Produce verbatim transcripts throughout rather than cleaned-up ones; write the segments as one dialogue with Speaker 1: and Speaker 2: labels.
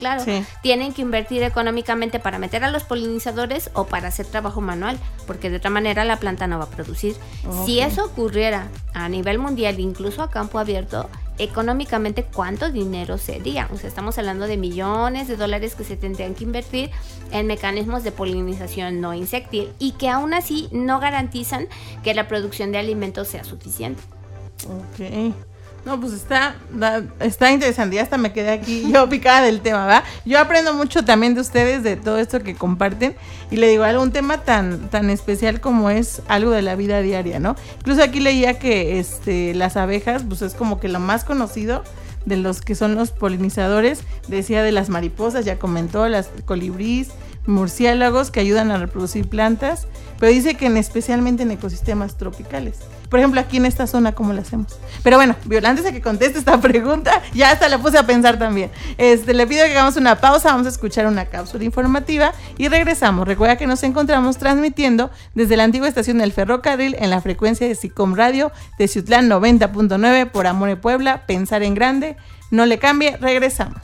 Speaker 1: Claro, sí. Tienen que invertir económicamente para meter a los polinizadores o para hacer trabajo manual, porque de otra manera la planta no va a producir. Okay. Si eso ocurriera a nivel mundial, incluso a campo abierto, económicamente, ¿cuánto dinero sería? O sea, estamos hablando de millones de dólares que se tendrían que invertir en mecanismos de polinización no insectil y que aún así no garantizan que la producción de alimentos sea suficiente.
Speaker 2: Ok. No, pues está, está interesante, ya hasta me quedé aquí yo picada del tema, ¿va? Yo aprendo mucho también de ustedes, de todo esto que comparten, y le digo, algún tema tan, tan especial como es algo de la vida diaria, ¿no? Incluso aquí leía que este, las abejas, pues es como que lo más conocido de los que son los polinizadores, decía de las mariposas, ya comentó, las colibríes, murciélagos que ayudan a reproducir plantas, pero dice que en, especialmente en ecosistemas tropicales. Por ejemplo, aquí en esta zona, ¿cómo lo hacemos? Pero bueno, Viola, antes de que conteste esta pregunta, ya hasta la puse a pensar también. Este, le pido que hagamos una pausa, vamos a escuchar una cápsula informativa y regresamos. Recuerda que nos encontramos transmitiendo desde la antigua estación del ferrocarril en la frecuencia de SICOM Radio, de Ciutlán noventa punto nueve, por Amore Puebla, pensar en grande. No le cambie, regresamos.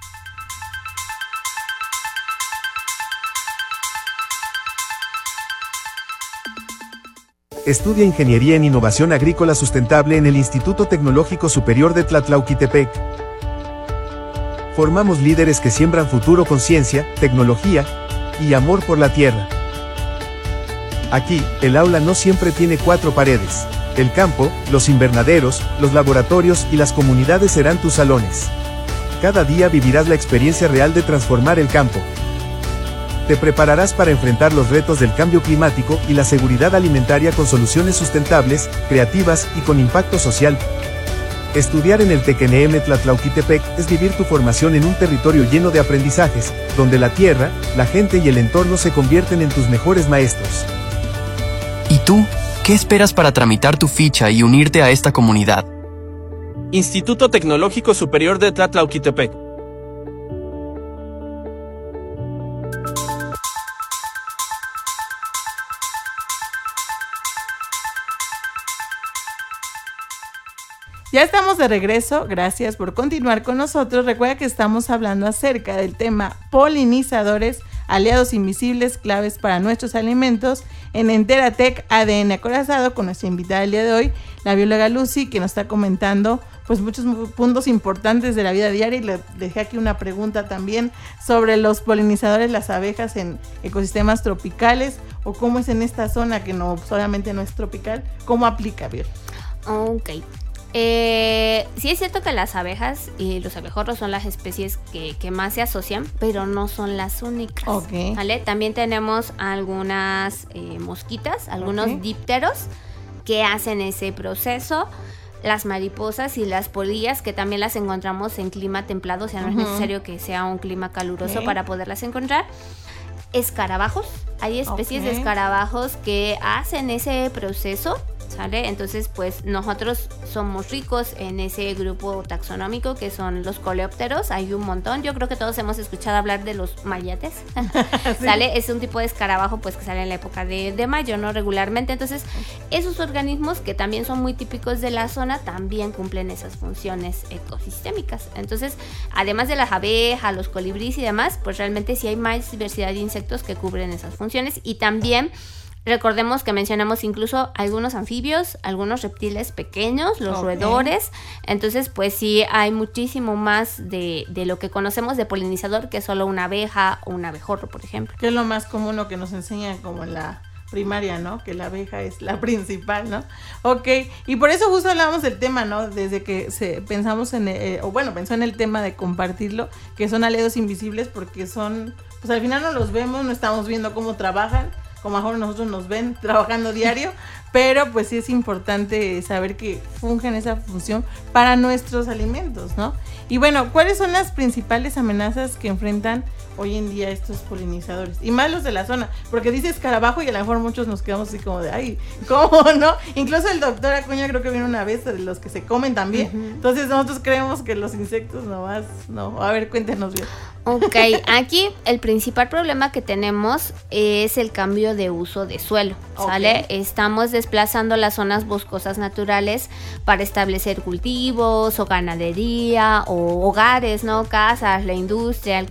Speaker 3: Estudia Ingeniería en Innovación Agrícola Sustentable en el Instituto Tecnológico Superior de Tlatlauquitepec. Formamos líderes que siembran futuro con ciencia, tecnología y amor por la tierra. Aquí, el aula no siempre tiene cuatro paredes. El campo, los invernaderos, los laboratorios y las comunidades serán tus salones. Cada día vivirás la experiencia real de transformar el campo. Te prepararás para enfrentar los retos del cambio climático y la seguridad alimentaria con soluciones sustentables, creativas y con impacto social. Estudiar en el T E C N M Tlatlauquitepec es vivir tu formación en un territorio lleno de aprendizajes, donde la tierra, la gente y el entorno se convierten en tus mejores maestros.
Speaker 4: ¿Y tú? ¿Qué esperas para tramitar tu ficha y unirte a esta comunidad?
Speaker 5: Instituto Tecnológico Superior de Tlatlauquitepec.
Speaker 2: Ya estamos de regreso, gracias por continuar con nosotros. Recuerda que estamos hablando acerca del tema polinizadores, aliados invisibles, claves para nuestros alimentos, en Enteratec A D N Acorazado, con nuestra invitada del día de hoy, la bióloga Lucy, que nos está comentando pues muchos puntos importantes de la vida diaria, y le dejé aquí una pregunta también sobre los polinizadores, las abejas en ecosistemas tropicales, o cómo es en esta zona que no solamente no es tropical, cómo aplica, Biol.
Speaker 1: Ok. Eh, sí es cierto que las abejas y los abejorros son las especies que, que más se asocian, pero no son las únicas.
Speaker 2: Okay.
Speaker 1: ¿Vale? También tenemos algunas eh, mosquitas, algunos okay. dípteros que hacen ese proceso. Las mariposas y las polillas, que también las encontramos en clima templado, o sea, no uh-huh. es necesario que sea un clima caluroso okay. para poderlas encontrar. Escarabajos, hay especies okay. de escarabajos que hacen ese proceso, ¿sale? Entonces, pues nosotros somos ricos en ese grupo taxonómico que son los coleópteros, hay un montón. Yo creo que todos hemos escuchado hablar de los mayates, sí. ¿Sale? Es un tipo de escarabajo pues que sale en la época de, de mayo, ¿no? Regularmente. Entonces, esos organismos que también son muy típicos de la zona también cumplen esas funciones ecosistémicas. Entonces, además de las abejas, los colibríes y demás, pues realmente sí hay más diversidad de insectos que cubren esas funciones. Y también recordemos que mencionamos incluso algunos anfibios, algunos reptiles pequeños, los okay. roedores. Entonces, pues sí, hay muchísimo más de, de lo que conocemos de polinizador que solo una abeja o un abejorro, por ejemplo.
Speaker 2: Que es lo más común, lo que nos enseñan como en la primaria, ¿no? Que la abeja es la principal, ¿no? Ok, y por eso justo hablábamos del tema, ¿no? Desde que se, pensamos en, eh, o bueno, pensó en el tema de compartirlo, que son aliados invisibles, porque son, pues al final no los vemos, no estamos viendo cómo trabajan, como mejor nosotros nos ven trabajando diario, pero pues sí es importante saber que fungen esa función para nuestros alimentos, ¿no? Y bueno, ¿cuáles son las principales amenazas que enfrentan hoy en día estos polinizadores? Y más los de la zona, porque dice escarabajo y a lo mejor muchos nos quedamos así como de, ay, ¿cómo no? Incluso el doctor Acuña creo que vino una vez de los que se comen también, uh-huh. Entonces nosotros creemos que los insectos nomás, no, a ver, cuéntenos bien.
Speaker 1: Ok, aquí el principal problema que tenemos es el cambio de uso de suelo, ¿sale? Okay. Estamos desplazando las zonas boscosas naturales para establecer cultivos o ganadería o hogares, ¿no? Casas, la industria,